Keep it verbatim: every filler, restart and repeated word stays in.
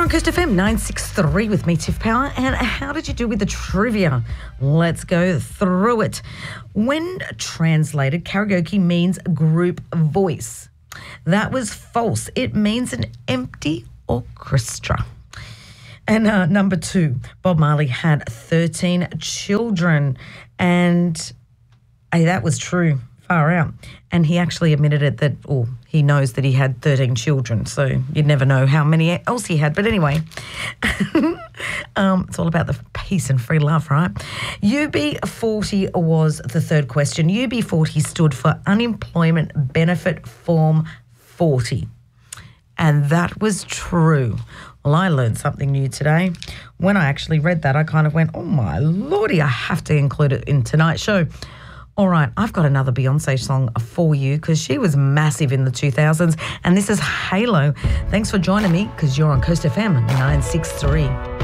on Coast F M nine six three with me, Tiff Power. And how did you do with the trivia? Let's go through it. When translated, karaoke means group voice. That was false. It means an empty orchestra. And uh, number two, Bob Marley had thirteen children. And hey, that was true. Far out. And he actually admitted it that, or he knows that he had thirteen children, so you'd never know how many else he had. But anyway, um, it's all about the peace and free love, right? U B forty was the third question. U B forty stood for Unemployment Benefit Form forty. And that was true. Well, I learned something new today. When I actually read that, I kind of went, oh my lordy, I have to include it in tonight's show. All right, I've got another Beyonce song for you because she was massive in the two thousands, and this is Halo. Thanks for joining me because you're on Coast F M nine six three.